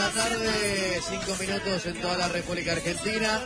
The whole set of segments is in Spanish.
la tarde, 5 minutos en toda la República Argentina.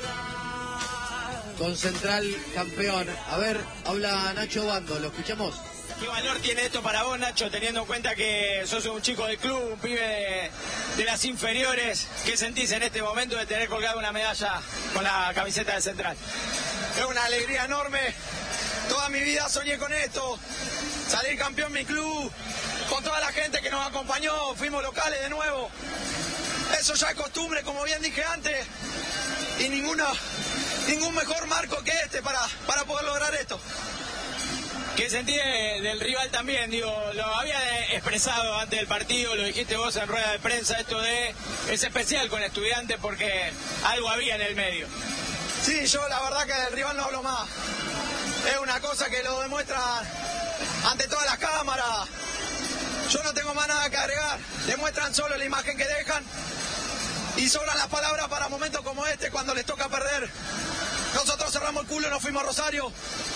Con Central campeón. A ver, habla Nacho Bando, ¿lo escuchamos? ¿Qué valor tiene esto para vos, Nacho, teniendo en cuenta que sos un chico del club, un pibe de las inferiores? ¿Qué sentís en este momento de tener colgada una medalla con la camiseta de Central? Es una alegría enorme. Toda mi vida soñé con esto. Salir campeón en mi club, con toda la gente que nos acompañó, fuimos locales de nuevo. Eso ya es costumbre, como bien dije antes, y ningún mejor marco que este para poder lograr esto. ¿Qué sentí del rival también? Digo, lo había expresado antes del partido, lo dijiste vos en rueda de prensa, esto es especial con Estudiantes porque algo había en el medio. Sí, yo la verdad que del rival no hablo más. Es una cosa que lo demuestran ante todas las cámaras. Yo no tengo más nada que agregar. Demuestran solo la imagen que dejan y sobran las palabras para momentos como este cuando les toca perder. Nosotros cerramos el culo y nos fuimos a Rosario.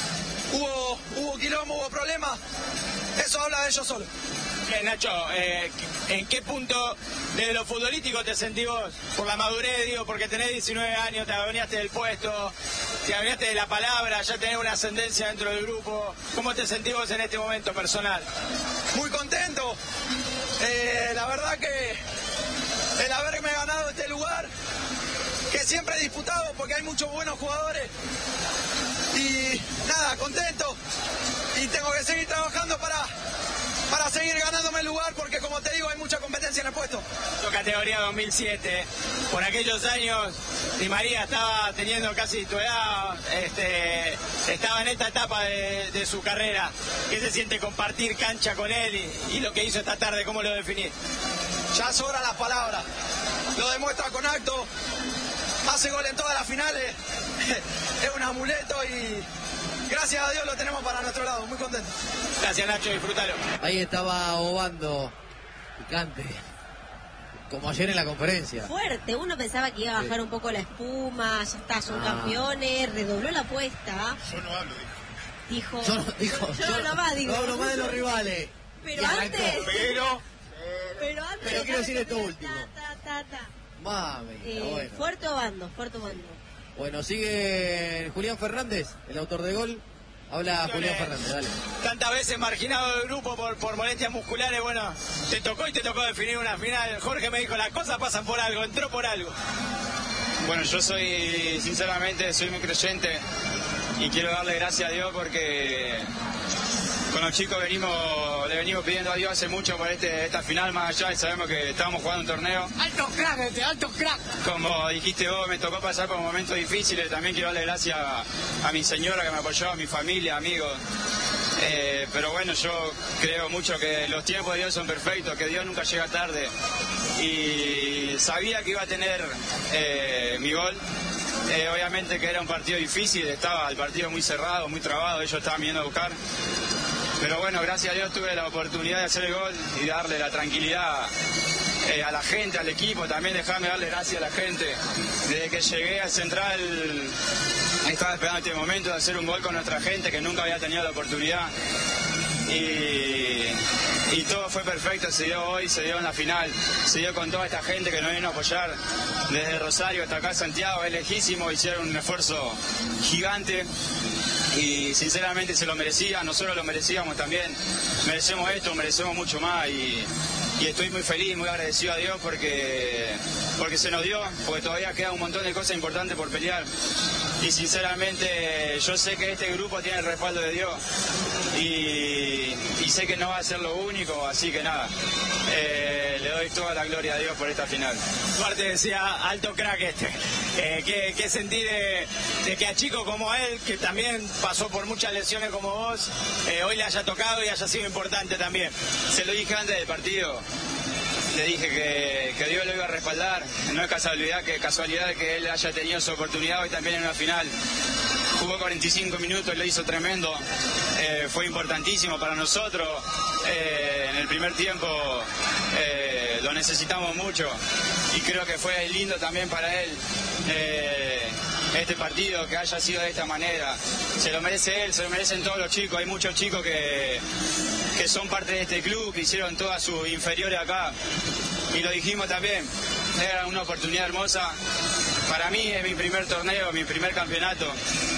Hubo quilombo, hubo problemas. Eso habla de ellos solo. Nacho, ¿en qué punto de lo futbolístico te sentís vos? Por la madurez, digo, porque tenés 19 años, te adueñaste del puesto, te adueñaste de la palabra, ya tenés una ascendencia dentro del grupo. ¿Cómo te sentís vos en este momento personal? Muy contento. La verdad que el haberme ganado este lugar, que siempre he disputado porque hay muchos buenos jugadores. Y nada, contento. Y tengo que seguir trabajando para seguir ganándome el lugar porque, como te digo, hay mucha competencia en el puesto. Tu categoría 2007, por aquellos años Di María estaba teniendo casi tu edad, estaba en esta etapa de su carrera. ¿Qué se siente compartir cancha con él y lo que hizo esta tarde? ¿Cómo lo definís? Ya sobran las palabras, lo demuestra con acto, hace gol en todas las finales, es un amuleto y gracias a Dios lo tenemos para nuestro lado, muy contento. Gracias, Nacho, disfrútalo. Ahí estaba Obando, picante, como ayer en la conferencia. Fuerte, uno pensaba que iba a bajar un poco la espuma, ya está, son campeones, redobló la apuesta. Yo no hablo, dijo. Yo no hablo más de los rivales. Pero antes. Pero quiero decir esto último. Mami, bueno. Fuerte Obando, fuerte Obando. Bueno, sigue Julián Fernández, el autor de gol. Habla Julián Fernández, dale. Tantas veces marginado del grupo por molestias musculares, bueno, te tocó definir una final. Jorge me dijo, las cosas pasan por algo, entró por algo. Bueno, yo sinceramente, soy muy creyente y quiero darle gracias a Dios porque con los chicos le venimos pidiendo a Dios hace mucho por esta final, más allá y sabemos que estábamos jugando un torneo. ¡Alto crack alto crack! Como dijiste vos, me tocó pasar por momentos difíciles, también quiero darle gracias a mi señora que me apoyó, a mi familia, amigos. Pero bueno, yo creo mucho que los tiempos de Dios son perfectos, que Dios nunca llega tarde. Y sabía que iba a tener mi gol. Obviamente que era un partido difícil, estaba el partido muy cerrado, muy trabado, ellos estaban viniendo a buscar. Pero bueno, gracias a Dios tuve la oportunidad de hacer el gol y darle la tranquilidad a la gente, al equipo, también dejarme darle gracias a la gente. Desde que llegué al Central estaba esperando este momento de hacer un gol con nuestra gente que nunca había tenido la oportunidad. Y todo fue perfecto, se dio hoy, se dio en la final, se dio con toda esta gente que nos vino a apoyar desde Rosario hasta acá Santiago, es lejísimo, hicieron un esfuerzo gigante y sinceramente se lo merecían, nosotros lo merecíamos también, merecemos esto, merecemos mucho más y estoy muy feliz, muy agradecido a Dios porque se nos dio, porque todavía queda un montón de cosas importantes por pelear y sinceramente yo sé que este grupo tiene el respaldo de Dios y sé que no va a ser lo único, así que nada, le doy toda la gloria a Dios por esta final. Duarte decía, alto crack ¿qué sentí de que a chicos como él, que también pasó por muchas lesiones como vos, hoy le haya tocado y haya sido importante también? Se lo dije antes del partido, le dije que Dios lo iba a respaldar, no es casualidad que él haya tenido su oportunidad hoy también en una final. Jugó 45 minutos, lo hizo tremendo, fue importantísimo para nosotros, en el primer tiempo lo necesitamos mucho y creo que fue lindo también para él este partido, que haya sido de esta manera. Se lo merece él, se lo merecen todos los chicos, hay muchos chicos que son parte de este club, que hicieron todas sus inferiores acá y lo dijimos también. era una oportunidad hermosa. Para mí es mi primer torneo, mi primer campeonato.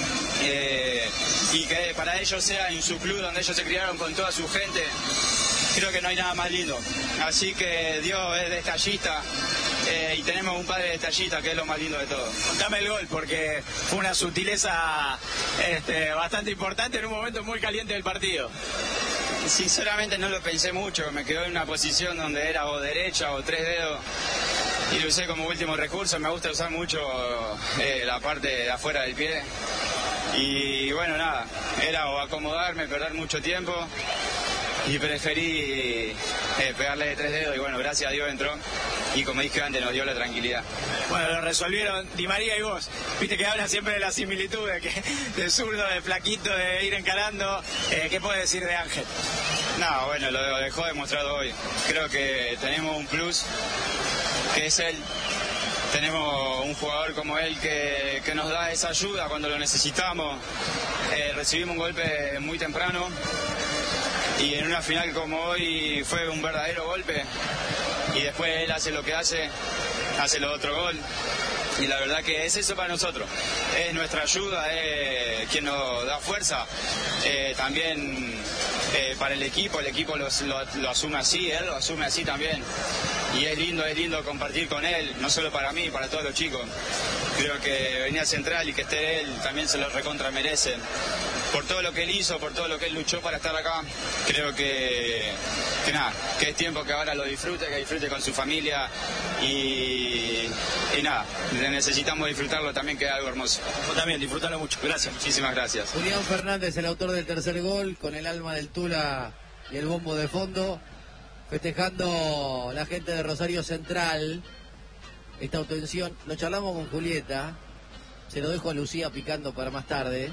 Y que para ellos sea en su club donde ellos se criaron con toda su gente, creo que no hay nada más lindo. Así que Dios es detallista y tenemos un padre detallista, que es lo más lindo de todo. Contame el gol, porque fue una sutileza bastante importante en un momento muy caliente del partido. Sinceramente no lo pensé mucho, me quedé en una posición donde era o derecha o 3 dedos y lo usé como último recurso. Me gusta usar mucho la parte de afuera del pie y bueno, nada, era o acomodarme, perder mucho tiempo y preferí pegarle de 3 dedos y bueno, gracias a Dios entró y como dije antes nos dio la tranquilidad. Bueno, lo resolvieron Di María y vos. Viste que hablan siempre de la similitud, de zurdo, de flaquito, de ir encarando. ¿Qué puede decir de Ángel? No, bueno, lo dejó demostrado hoy. Creo que tenemos un plus, que es él. Tenemos un jugador como él que nos da esa ayuda cuando lo necesitamos. Recibimos un golpe muy temprano y en una final como hoy fue un verdadero golpe y después él hace lo que hace el otro gol y la verdad que es eso para nosotros, es nuestra ayuda, es quien nos da fuerza, también para el equipo lo asume así, él lo asume así también y es lindo compartir con él, no solo para mí, para todos los chicos. Creo que venir a Central y que esté él también se lo recontra merece. Por todo lo que él hizo, por todo lo que él luchó para estar acá, creo que nada, que es tiempo que ahora lo disfrute, que disfrute con su familia y nada, necesitamos disfrutarlo también, que es algo hermoso. Vos también, disfrútalo mucho, gracias. Muchísimas gracias. Julián Fernández, el autor del tercer gol, con el alma del Tula y el bombo de fondo, festejando la gente de Rosario Central esta obtención. Lo charlamos con Julieta, se lo dejo a Lucía picando para más tarde.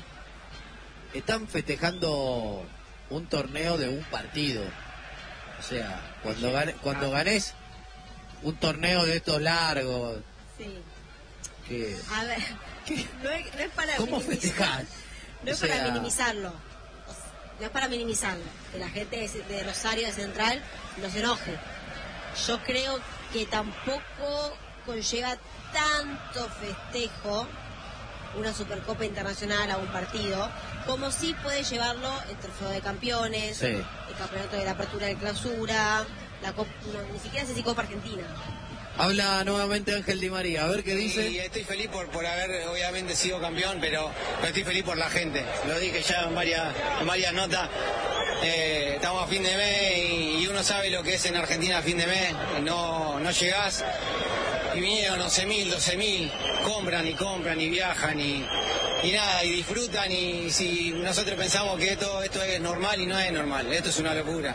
Están festejando un torneo de un partido. O sea, cuando ganes un torneo de estos largos. Sí. Que... A ver, no es para ¿Cómo festejar? No es para minimizarlo. No es para minimizarlo. Que la gente de Rosario de Central no se enoje. Yo creo que tampoco conlleva tanto festejo una Supercopa Internacional a un partido, como sí puede llevarlo el Trofeo de Campeones, sí, el Campeonato de la Apertura de Clausura, la Copa, no, ni siquiera sé si Copa Argentina. Habla nuevamente Ángel Di María, a ver qué dice. Y estoy feliz por haber obviamente sido campeón, pero estoy feliz por la gente. Lo dije ya en varias notas. Estamos a fin de mes y uno sabe lo que es en Argentina a fin de mes. No llegás y vinieron 11.000, 12.000, compran y viajan y nada, y disfrutan, y si nosotros pensamos que esto es normal y no es normal, esto es una locura.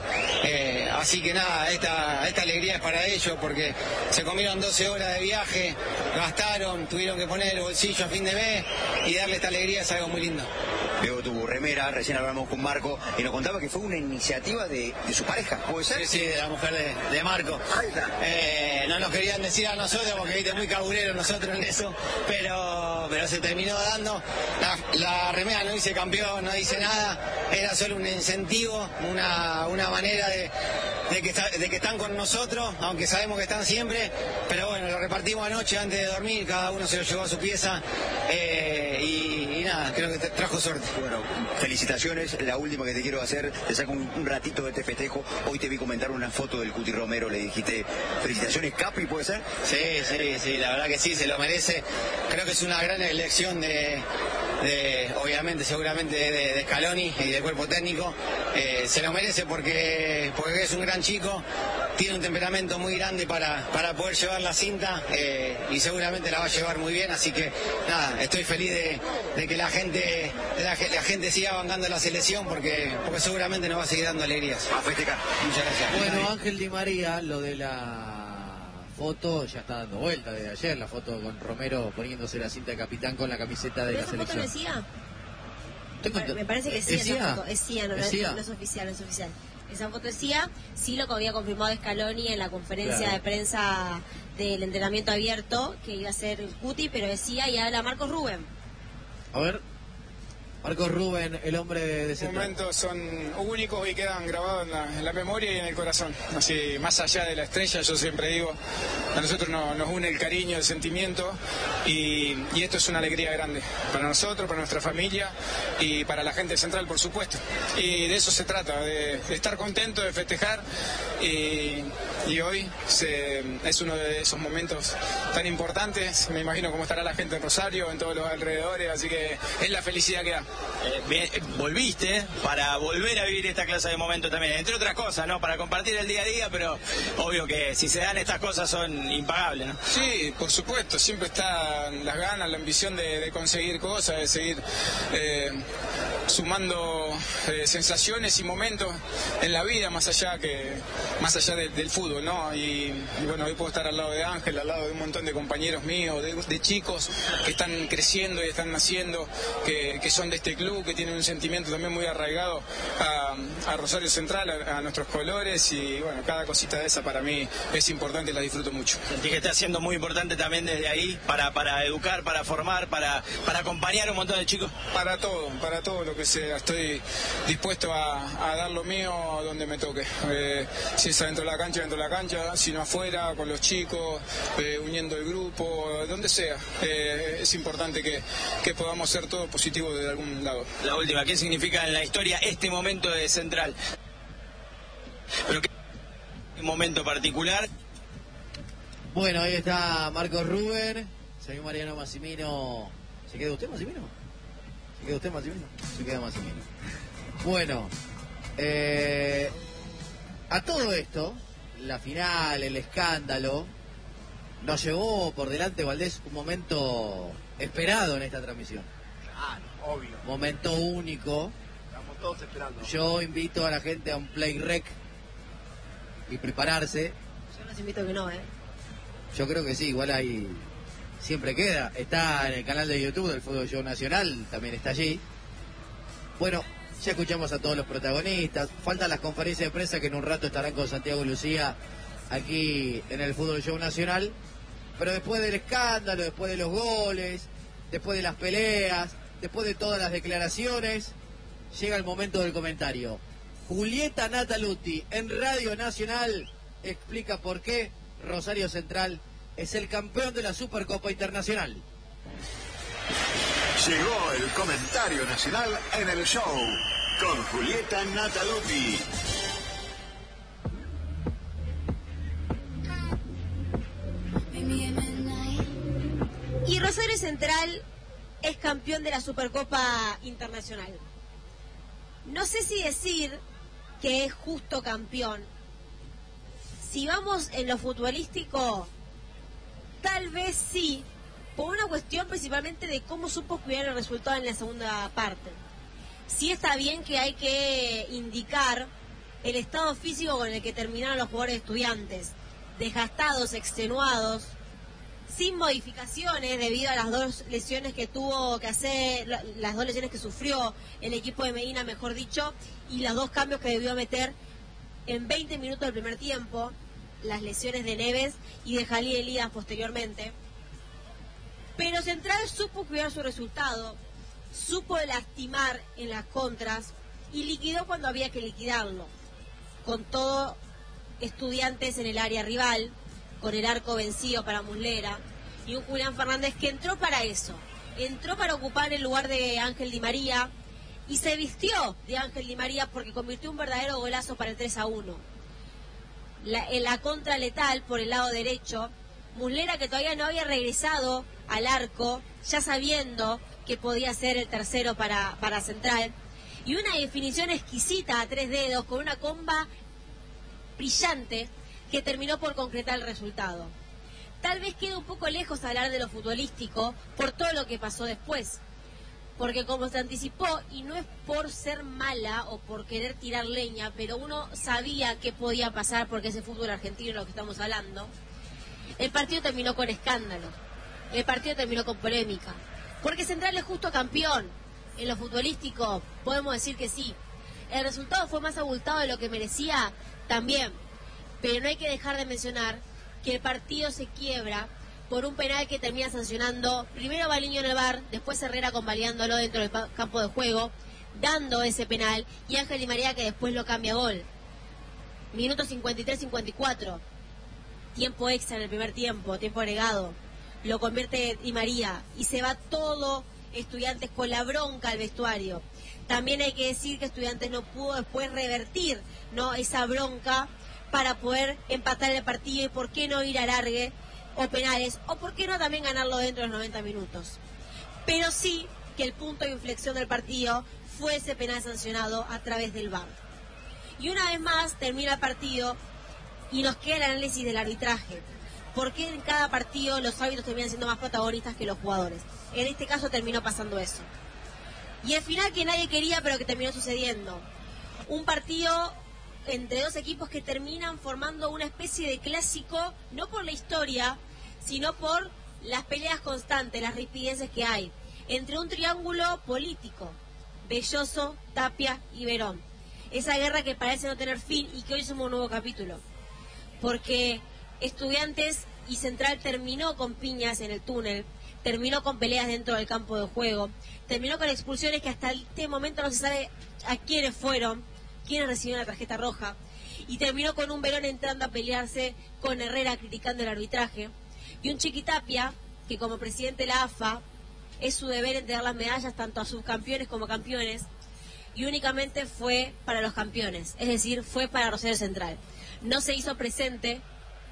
Así que nada, esta alegría es para ellos porque se comieron 12 horas de viaje, gastaron, tuvieron que poner el bolsillo a fin de mes y darle esta alegría es algo muy lindo. Veo tu remera, recién hablamos con Marco y nos contaba que fue una iniciativa de su pareja, ¿puede ser? Sí, de la mujer de Marco. No nos querían decir a nosotros porque viste muy cabureros nosotros en eso, pero se terminó dando. La remera no dice campeón, no dice nada, era solo un incentivo, una manera de que están con nosotros, aunque sabemos que están siempre, pero bueno, lo repartimos anoche antes de dormir, cada uno se lo llevó a su pieza y nada, creo que trajo suerte. Bueno, felicitaciones, la última que te quiero hacer, te saco un ratito de este festejo. Hoy te vi comentar una foto del Cuti Romero, le dijiste felicitaciones, Capi, ¿puede ser? Sí, la verdad que sí, se lo merece. Creo que es una gran elección obviamente, seguramente de Scaloni y del cuerpo técnico. Se lo merece porque es un gran chico, tiene un temperamento muy grande para poder llevar la cinta y seguramente la va a llevar muy bien, así que nada, estoy feliz de que la gente siga bancando la selección porque seguramente nos va a seguir dando alegrías. A festejar. Muchas gracias. Bueno, Ángel Di María, lo de la foto ya está dando vuelta desde ayer, la foto con Romero poniéndose la cinta de capitán con la camiseta de la ¿Esa selección. foto lo decía? Me parece que sí, esa foto. Es CIA, no es oficial, no es oficial. Esa foto decía, sí lo que había confirmado Scaloni en la conferencia de prensa del entrenamiento abierto, que iba a ser el Cuti, pero decía y habla Marcos Rubén. A ver. Marcos Rubén, el hombre de Central. Momentos son únicos y quedan grabados en la memoria y en el corazón. Así, más allá de la estrella, yo siempre digo, a nosotros nos une el cariño, el sentimiento y esto es una alegría grande para nosotros, para nuestra familia y para la gente de Central, por supuesto. Y de eso se trata, de estar contento, de festejar y hoy es uno de esos momentos tan importantes. Me imagino cómo estará la gente en Rosario, en todos los alrededores, así que es la felicidad que da. Volviste para volver a vivir esta clase de momentos también, entre otras cosas, ¿no? Para compartir el día a día, pero obvio que si se dan estas cosas son impagables, ¿no? Sí, por supuesto, siempre están las ganas, la ambición de conseguir cosas, de seguir sumando sensaciones y momentos en la vida más allá del fútbol, ¿no? Y bueno, hoy puedo estar al lado de Ángel, al lado de un montón de compañeros míos, de chicos que están creciendo y están naciendo, que son de este club, que tienen un sentimiento también muy arraigado a Rosario Central, a nuestros colores y bueno, cada cosita de esa para mí es importante y la disfruto mucho. Sentí que está siendo muy importante también desde ahí para educar, para formar, para acompañar a un montón de chicos. Para todo lo que sea, estoy dispuesto a dar lo mío donde me toque. Si es adentro de la cancha, si no afuera, con los chicos, uniendo el grupo, donde sea. Es importante que podamos ser todos positivos desde algún lado. La última, ¿qué significa en la historia este momento de Central? Pero ¿qué momento particular? Bueno, ahí está Marcos Rubén, señor Mariano Massimino. ¿Se queda usted, Massimino? ¿Se queda usted, Massimino? Se queda Massimino. Bueno, a todo esto, la final, el escándalo, nos llevó por delante, Valdés, un momento esperado en esta transmisión. Claro, obvio. Momento único. Estamos todos esperando. Yo invito a la gente a un play rec y prepararse. Yo los invito a que no, Yo creo que sí, igual ahí siempre queda. Está en el canal de YouTube del Fútbol Show Nacional, también está allí. Bueno, ya escuchamos a todos los protagonistas. Faltan las conferencias de prensa que en un rato estarán con Santiago y Lucía aquí en el Fútbol Show Nacional. Pero después del escándalo, después de los goles, después de las peleas, después de todas las declaraciones, llega el momento del comentario. Julieta Nataluti en Radio Nacional explica por qué Rosario Central es el campeón de la Supercopa Internacional. Llegó el comentario nacional en el show con Julieta Nataluti. Y Rosario Central es campeón de la Supercopa Internacional. No sé si decir que es justo campeón. Si vamos en lo futbolístico, tal vez sí, por una cuestión principalmente de cómo supo cuidar el resultado en la segunda parte. Sí está bien que hay que indicar el estado físico con el que terminaron los jugadores Estudiantes, desgastados, extenuados, sin modificaciones debido a las dos lesiones que tuvo que hacer, las dos lesiones que sufrió el equipo de Medina, mejor dicho, y los dos cambios que debió meter en 20 minutos del primer tiempo, las lesiones de Neves y de Jalí Elías posteriormente. Pero Central supo cuidar su resultado, supo lastimar en las contras y liquidó cuando había que liquidarlo, con todo Estudiantes en el área rival, con el arco vencido para Muslera, y un Julián Fernández que entró para eso, entró para ocupar el lugar de Ángel Di María, y se vistió de Ángel Di María porque convirtió un verdadero golazo para el 3-1. En la contra letal por el lado derecho, Muslera, que todavía no había regresado al arco, ya sabiendo que podía ser el tercero para Central, y una definición exquisita a 3 dedos, con una comba brillante, que terminó por concretar el resultado. Tal vez quede un poco lejos hablar de lo futbolístico por todo lo que pasó después, porque como se anticipó, y no es por ser mala o por querer tirar leña, pero uno sabía qué podía pasar porque ese fútbol argentino, lo que estamos hablando, el partido terminó con escándalo, el partido terminó con polémica, porque Central es justo campeón. En lo futbolístico podemos decir que sí. El resultado fue más abultado de lo que merecía, también. Pero no hay que dejar de mencionar que el partido se quiebra por un penal que termina sancionando primero Baliño en el VAR, después Herrera convalidándolo dentro del campo de juego, dando ese penal, y Ángel Di María que después lo cambia a gol. Minuto 53-54, tiempo extra en el primer tiempo, tiempo agregado, lo convierte Di María y se va todo Estudiantes con la bronca al vestuario. También hay que decir que Estudiantes no pudo después revertir, ¿no?, esa bronca para poder empatar el partido y por qué no ir a alargue o penales, o por qué no también ganarlo dentro de los 90 minutos. Pero sí que el punto de inflexión del partido fue ese penal sancionado a través del VAR. Y una vez más termina el partido y nos queda el análisis del arbitraje. ¿Por qué en cada partido los árbitros terminan siendo más protagonistas que los jugadores? En este caso terminó pasando eso. Y el final que nadie quería, pero que terminó sucediendo. Un partido entre dos equipos que terminan formando una especie de clásico, no por la historia, sino por las peleas constantes, las rispideces que hay, entre un triángulo político, Belloso, Tapia y Verón. Esa guerra que parece no tener fin y que hoy suma un nuevo capítulo. Porque Estudiantes y Central terminó con piñas en el túnel, terminó con peleas dentro del campo de juego, terminó con expulsiones que hasta este momento no se sabe a quiénes fueron, quiénes recibieron la tarjeta roja, y terminó con un Verón entrando a pelearse con Herrera criticando el arbitraje, y un Chiquitapia que como presidente de la AFA es su deber entregar las medallas tanto a subcampeones como campeones, y únicamente fue para los campeones, es decir, fue para Rosario Central. No se hizo presente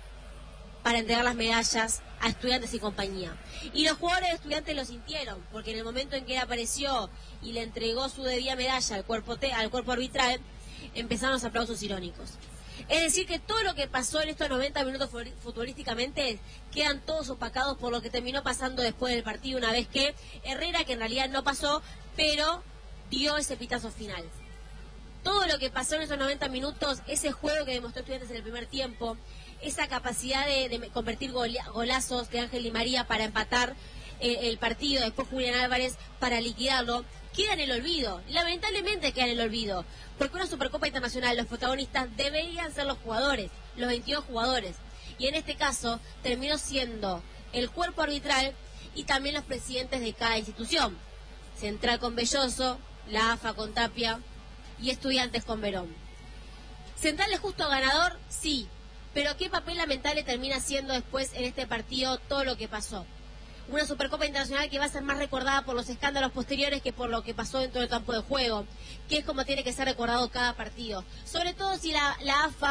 para entregar las medallas a Estudiantes y compañía. Y los jugadores de Estudiantes lo sintieron, porque en el momento en que él apareció y le entregó su debida medalla al cuerpo arbitral, empezaron los aplausos irónicos. Es decir, que todo lo que pasó en estos 90 minutos futbolísticamente quedan todos opacados por lo que terminó pasando después del partido, una vez que Herrera, que en realidad no pasó, pero dio ese pitazo final. Todo lo que pasó en esos 90 minutos, ese juego que demostró Estudiantes en el primer tiempo, esa capacidad de convertir golazos de Ángel Di María para empatar el partido, después Julián Álvarez para liquidarlo, queda en el olvido. Lamentablemente queda en el olvido, porque una Supercopa Internacional, los protagonistas deberían ser los jugadores, los 22 jugadores, y en este caso terminó siendo el cuerpo arbitral y también los presidentes de cada institución. Central con Belloso, la AFA con Tapia y Estudiantes con Verón. ¿Central es justo ganador? Sí, pero qué papel lamentable termina siendo después en este partido todo lo que pasó. Una Supercopa Internacional que va a ser más recordada por los escándalos posteriores que por lo que pasó dentro del campo de juego, que es como tiene que ser recordado cada partido. Sobre todo si la AFA